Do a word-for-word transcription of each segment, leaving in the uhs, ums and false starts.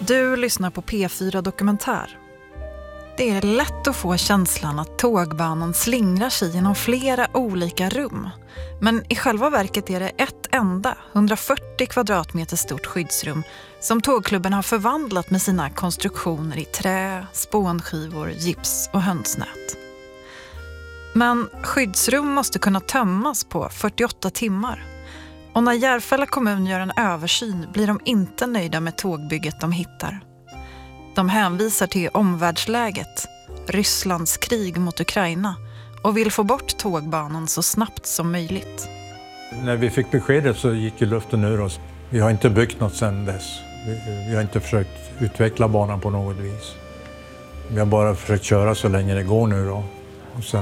Du lyssnar på P fyra Dokumentär. Det är lätt att få känslan att tågbanan slingrar sig genom flera olika rum. Men i själva verket är det ett enda hundrafyrtio kvadratmeter stort skyddsrum som tågklubben har förvandlat med sina konstruktioner i trä, spånskivor, gips och hönsnät. Men skyddsrum måste kunna tömmas på fyrtioåtta timmar. Och när Järfälla kommun gör en översyn blir de inte nöjda med tågbygget de hittar. De hänvisar till omvärldsläget, Rysslands krig mot Ukraina och vill få bort tågbanan så snabbt som möjligt. När vi fick beskedet så gick ju luften ur oss. Vi har inte byggt något sedan dess. Vi, vi har inte försökt utveckla banan på något vis. Vi har bara försökt köra så länge det går nu då. Och sen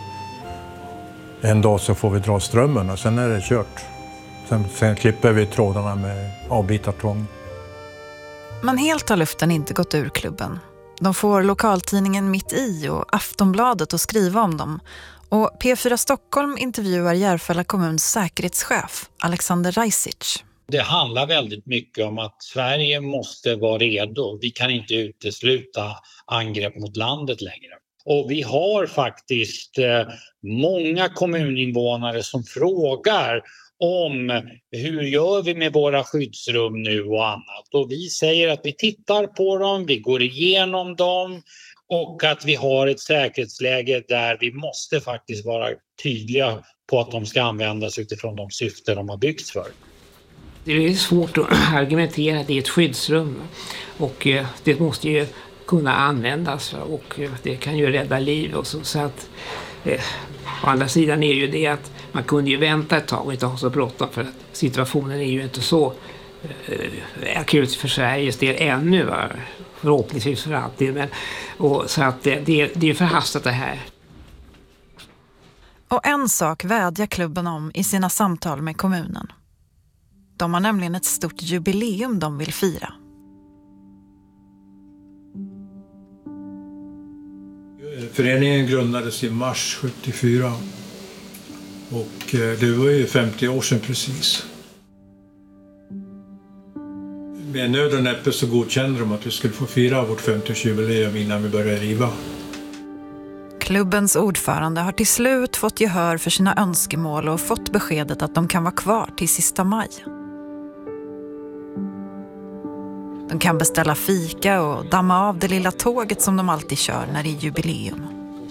eh, en dag så får vi dra strömmen och sen är det kört. Sen, sen klipper vi trådarna med avbitartång. Men helt har luften inte gått ur klubben. De får lokaltidningen Mitt i och Aftonbladet att skriva om dem. Och P fyra Stockholm intervjuar Järfälla kommuns säkerhetschef Alexander Rajsic. Det handlar väldigt mycket om att Sverige måste vara redo. Vi kan inte utesluta angrepp mot landet längre. Och vi har faktiskt eh, många kommuninvånare som frågar om hur gör vi med våra skyddsrum nu och annat. Och vi säger att vi tittar på dem, vi går igenom dem och att vi har ett säkerhetsläge där vi måste faktiskt vara tydliga på att de ska användas utifrån de syften de har byggts för. Det är svårt att argumentera att det är ett skyddsrum och det måste ju kunna användas och det kan ju rädda liv och så, så att eh, å andra sidan är ju det att man kunde ju vänta ett tag och inte ha så bråttom för att situationen är ju inte så eh, akut för Sveriges del ännu, va? Förhoppningsvis för alltid, men och, så att det, det, det är förhastat det här. Och en sak vädjar klubben om i sina samtal med kommunen. De har nämligen ett stort jubileum de vill fira. Föreningen grundades i mars sjuttiofyra och det var ju femtio år sedan precis. Med nöd och näppe så godkände de att vi skulle få fira vårt femtioårsjubileum innan vi började riva. Klubbens ordförande har till slut fått gehör för sina önskemål och fått beskedet att de kan vara kvar till sista maj. De kan beställa fika och damma av det lilla tåget som de alltid kör när det är jubileum.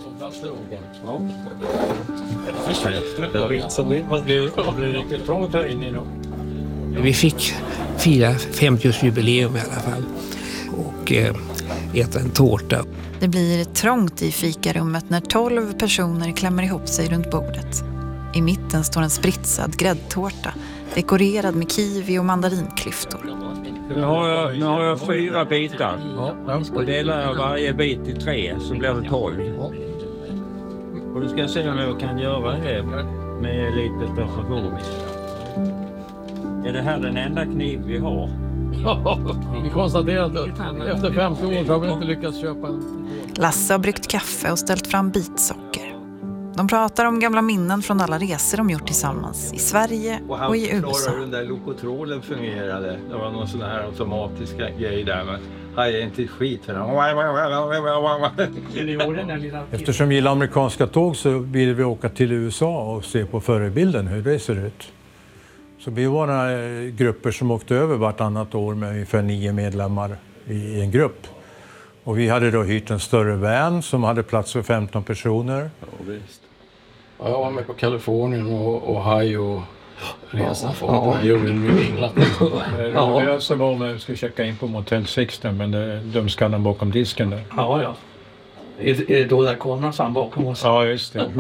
Vi fick fira femtioårsjubileum i alla fall och eh, äta en tårta. Det blir trångt i fikarummet när tolv personer klämmer ihop sig runt bordet. I mitten står en spritsad gräddtårta dekorerad med kiwi och mandarinklyftor. Nu har jag, nu har jag fyra bitar och delar jag varje bit i tre så blir det tolv. Och du ska se om jag kan göra det med lite perfektion. Är det här den enda kniv vi har? Ja, vi konstaterar att efter femtio år så har vi inte lyckats köpa en. Lasse har bryggt kaffe och ställt fram bitsocker. De pratar om gamla minnen från alla resor de gjort tillsammans i Sverige och, och i U S A. Och den där lokotrolen fungerade. Det var någon sån här automatiska grej där. Men jag är inte skit för den. Eftersom vi gillar amerikanska tåg så vill vi åka till U S A och se på förebilden hur det ser ut. Så vi var några grupper som åkte över vartannat år med ungefär nio medlemmar i en grupp. Och vi hade då hyrt en större van som hade plats för femton personer. Ja, visst. Ja, jag var med på Kalifornien och Ohio resan för ja, ja. New England. Det roligaste var när vi skulle checka in på Motel Sixten, men det, de skannade bakom disken där. Ja, ja. Är, är det då där kameran fram bakom oss? Ja, just det.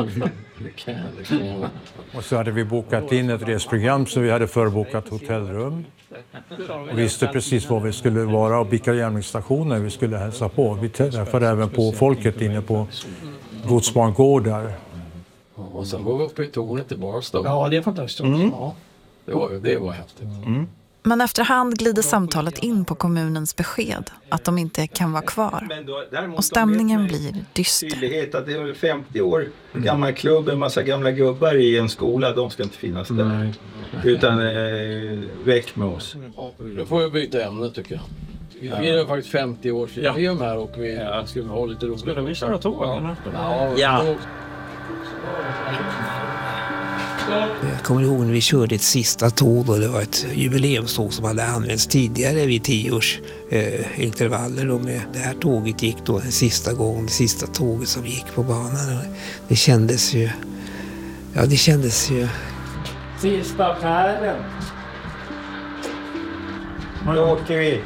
Och så hade vi bokat in ett resprogram så vi hade förbokat hotellrum. Och visste precis var vi skulle vara och vilka järnvägsstationer vi skulle hälsa på. Vi träffade även på folket inne på godsbangårdar. Och sen var vi uppe i tornet i Barstow. Ja, det är fantastiskt. Mm. Ja, det var, det var häftigt. Mm. Men efterhand glider samtalet in på kommunens besked att de inte kan vara kvar. Och stämningen blir dyster. Tydlighet att det är femtio år gammal klubb, en massa gamla gubbar i en skola, de ska inte finnas där. Nej. Utan eh, väck med oss. Ja, då får jag byta ämne tycker jag. Vi firar faktiskt femtio års jubileum här och vi ja. skulle ha lite roligt. Skulle vi köra tåg? Ja. Ja. ja. Jag kommer ihåg när vi körde ett sista tåg och det var ett jubileumståg som hade använts tidigare vid tio års eh, intervaller. Då med det här tåget gick då den sista gången, det sista tåget som gick på banan. Det kändes ju, ja det kändes ju. Sista färden. Nu åker vi.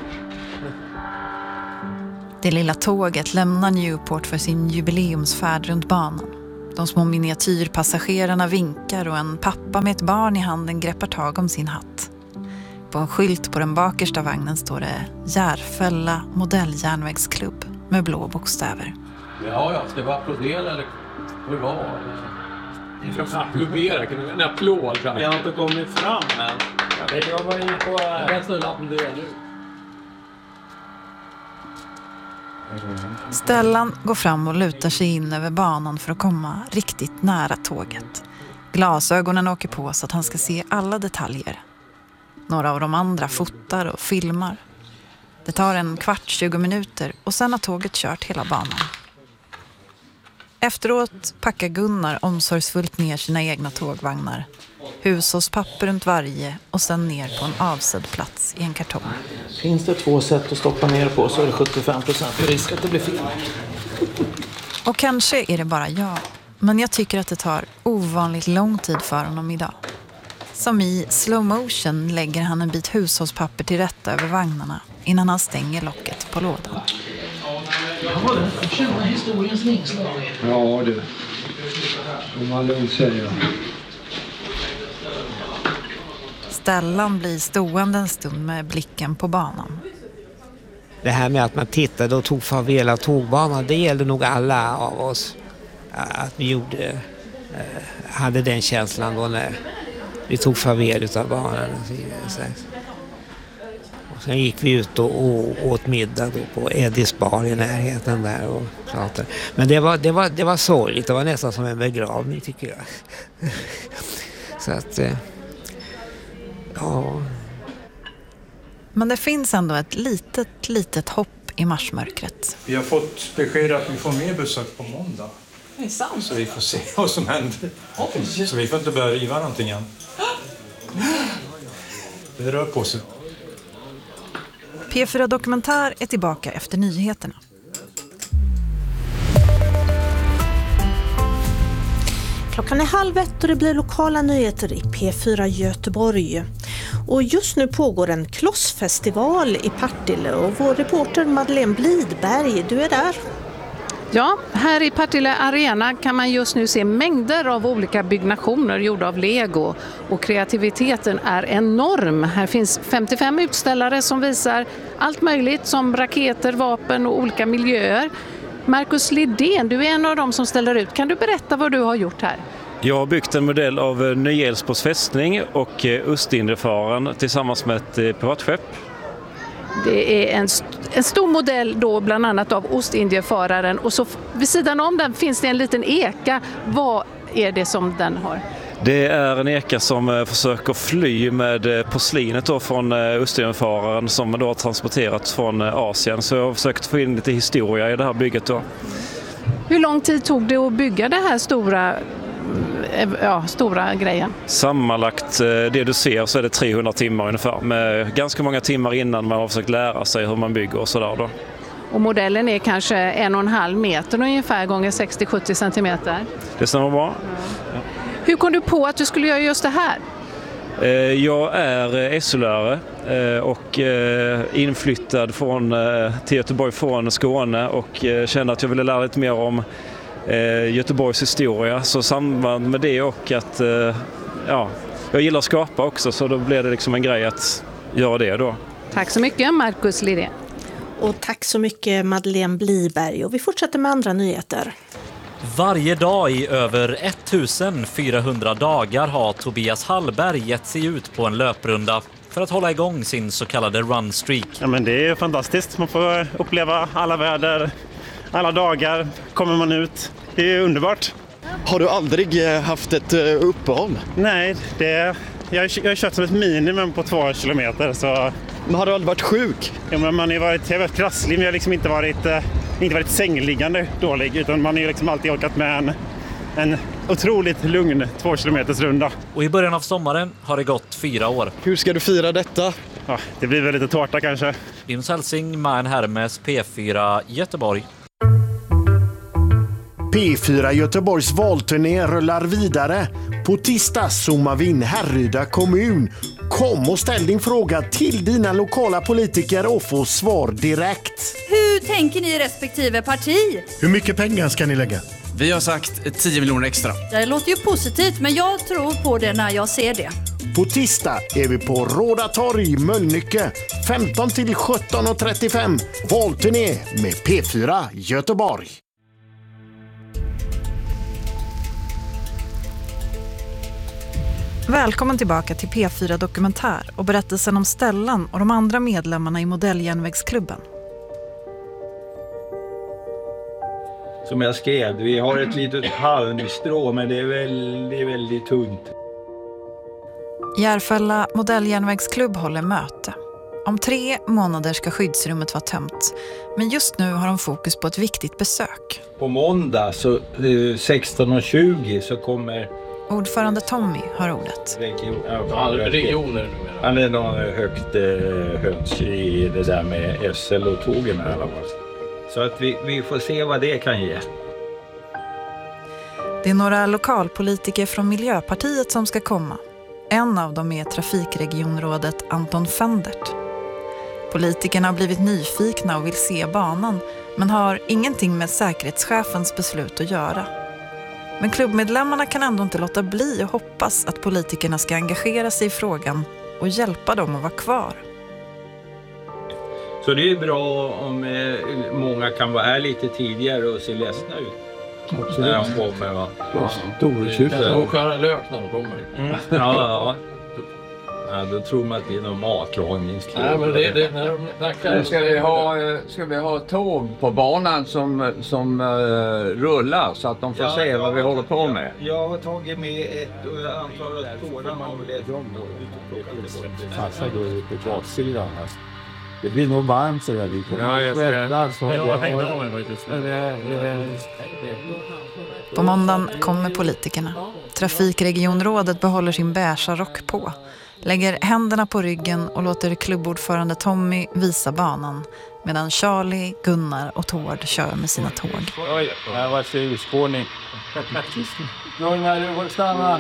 Det lilla tåget lämnar Newport för sin jubileumsfärd runt banan. De små miniatyrpassagerarna vinkar och en pappa med ett barn i handen greppar tag om sin hatt. På en skylt på den bakersta vagnen står det Järfälla modelljärnvägsklubb med blå bokstäver. Ja, jag ska bara applådera eller hur var det? Jag ska applådera, kan du en applåd? Jag har inte kommit fram än. Jag var inne på... Jag kan snälla applådera nu. Stellan går fram och lutar sig in över banan för att komma riktigt nära tåget. Glasögonen åker på så att han ska se alla detaljer. Några av de andra fotar och filmar. Det tar en kvart, tjugo minuter och sen har tåget kört hela banan. Efteråt packar Gunnar omsorgsfullt ner sina egna tågvagnar. Hushållspapper runt varje och sen ner på en avsedd plats i en kartong. Finns det två sätt att stoppa ner på så är det sjuttiofem procent risk att det blir fel. Och kanske är det bara jag, men jag tycker att det tar ovanligt lång tid för honom idag. Som i slow motion lägger han en bit hushållspapper till rätta över vagnarna innan han stänger locket på lådan. Ja, det känner historiens vingslag. Ja, det. Som man lugnt säger. Stellan blir stående en stund med blicken på banan. Det här med att man tittade och tog farväl av tågbanan, det gällde nog alla av oss. Att vi gjorde, hade den känslan då när vi tog farväl av banan. Och sen gick vi ut och, och åt middag då på Eddies bar i närheten där och pratade. Men det var, det var, det var sorgligt, det var nästan som en begravning tycker jag. Så att... Ja. Men det finns ändå ett litet, litet hopp i marsmörkret. Vi har fått besked att vi får mer besök på måndag. Det är sant. Så vi får se vad som händer. Oj. Så vi får inte börja riva någonting än. Det rör på sig. P fyra Dokumentär är tillbaka efter nyheterna. Klockan är halv ett och det blir lokala nyheter i P fyra Göteborg. Och just nu pågår en klossfestival i Partille och vår reporter Madeleine Blidberg, du är där. Ja, här i Partille Arena kan man just nu se mängder av olika byggnationer gjorda av Lego och kreativiteten är enorm. Här finns femtiofem utställare som visar allt möjligt som raketer, vapen och olika miljöer. Marcus Lidén, du är en av dem som ställer ut. Kan du berätta vad du har gjort här? Jag har byggt en modell av Ny-Älvsborgs fästning och Ostindiefararen tillsammans med ett privatskepp. Det är en, st- en stor modell då bland annat av Ostindiefararen och så vid sidan om den finns det en liten eka. Vad är det som den har? Det är en eka som försöker fly med porslinet då från Ostindiefararen som då har transporterats från Asien. Så jag har försökt få in lite historia i det här bygget då. Hur lång tid tog det att bygga det här stora, ja, stora grejen? Sammanlagt det du ser så är det trehundra timmar ungefär. Med ganska många timmar innan man har försökt lära sig hur man bygger och sådär då. Och modellen är kanske en och en halv meter ungefär gånger sextio till sjuttio centimeter. Det stämmer bra. Ja. Hur kom du på att du skulle göra just det här? Jag är S U-lärare och inflyttad från, till Göteborg från Skåne och kände att jag ville lära lite mer om Göteborgs historia. Så samband med det och att ja, jag gillar att skapa också så då blev det liksom en grej att göra det då. Tack så mycket Marcus Lidén. Och tack så mycket Madeleine Blidberg och vi fortsätter med andra nyheter. Varje dag i över ettusenfyrahundra dagar har Tobias Hallberg gett sig ut på en löprunda för att hålla igång sin så kallade run streak. Ja, men det är fantastiskt. Man får uppleva alla väder, alla dagar kommer man ut. Det är underbart. Har du aldrig haft ett uppehåll? Nej, det, jag, jag har kört som ett minimum på två kilometer så Men har du aldrig varit sjuk? Ja, men man har varit, jag har varit krasslig, men jag har liksom inte varit, eh, inte varit sängliggande dålig. Utan man har liksom alltid orkat med en, en otroligt lugn två kilometers runda. Och i början av sommaren har det gått fyra år. Hur ska du fira detta? Ja, det blir väl lite tårta kanske. Linus Hälsing, Maen Hermes, P fyra Göteborg. P fyra Göteborgs valturné rullar vidare. På tisdag zoomar vi in Härryda kommun. Kom och ställ din fråga till dina lokala politiker och få svar direkt. Hur tänker ni respektive parti? Hur mycket pengar ska ni lägga? Vi har sagt tio miljoner extra. Det låter ju positivt, men jag tror på det när jag ser det. På tisdag är vi på Råda torg, Mölnlycke, femton till sjutton och trettiofem. Valturné med P fyra Göteborg. Välkommen tillbaka till P fyra Dokumentär och berättelsen om Stellan och de andra medlemmarna i Modelljärnvägsklubben. Som jag skrev, vi har ett litet halmstrå, men det är väldigt, väldigt tunt. Järfälla Modelljärnvägsklubb håller möte. Om tre månader ska skyddsrummet vara tömt. Men just nu har de fokus på ett viktigt besök. På måndag så sexton och tjugo så kommer Ordförande Tommy har ordet. Region, ja, regioner. Han är någon högt eh, höns i det där med S L och tågen i alla fall. Så att vi, vi får se vad det kan ge. Det är några lokalpolitiker från Miljöpartiet som ska komma. En av dem är trafikregionrådet Anton Fendert. Politikerna har blivit nyfikna och vill se banan, men har ingenting med säkerhetschefens beslut att göra. Men klubbmedlemmarna kan ändå inte låta bli och hoppas att politikerna ska engagera sig i frågan och hjälpa dem att vara kvar. Så det är bra om eh, många kan vara här lite tidigare och se ledsna ut. Absolut. När de kommer, va? Ja, stortjuta och skära lök när de kommer. Mm. Ja, ja. Ja, då tror man att det är någon matlagningsklubb. Nej, men det är det. När de snackar. Ska vi ha, ska vi ha tåg på banan som, som uh, rullar så att de får ja, se vad vi håller på med? Jag har tagit med ett och jag antar att tårna man vill äta om. Passa då på baksidan. Det blir nog varmt så där lite. Ja, jag På måndagen kommer politikerna. Trafikregionrådet behåller sin beiga rock på. Lägger händerna på ryggen och låter klubbordförande Tommy visa banan. Medan Charlie, Gunnar och Tord kör med sina tåg. Oj, det var surspårning. Nu när du får stanna.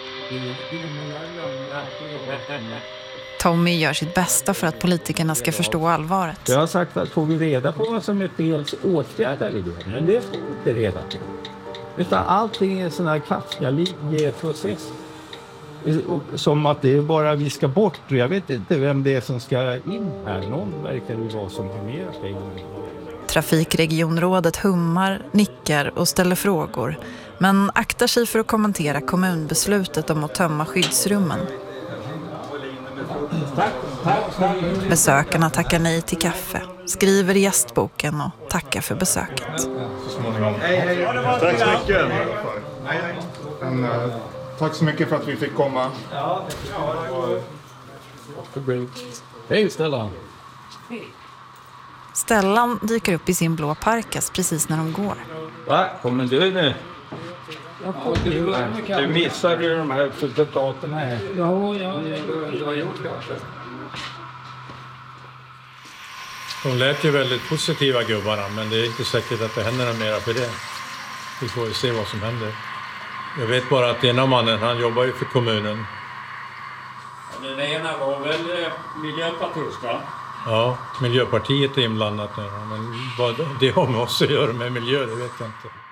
Tommy gör sitt bästa för att politikerna ska förstå allvaret. Jag har sagt att får vi reda på vad som är fel åtgärder i det. Men det får vi inte reda på. Utan allting är en sån här kvacklig process. Som att det är bara vi ska bort. Jag vet inte vem det är som ska in här. Någon verkar det vara som har mer pengar. Trafikregionrådet hummar, nickar och ställer frågor. Men aktar sig för att kommentera kommunbeslutet om att tömma skyddsrummen. Besökarna tackar nej till kaffe, skriver i gästboken och tackar för besöket. Tack så mycket. En, uh, tack så mycket för att vi fick komma. Hej Stellan. Stellan dyker upp i sin blå parkas precis när de går. Va? Kommer du nu? Du, du missade ju de här resultaten här. Ja, ja, jag har gjort det. De lät ju väldigt positiva gubbarna, men det är inte säkert att det händer något mera för det. Vi får ju se vad som händer. Jag vet bara att ena mannen, han jobbar ju för kommunen. Den ena var väl miljöpartist, va? Ja, Miljöpartiet är inblandat nu. Men vad det har med oss att göra med miljö, det vet jag inte.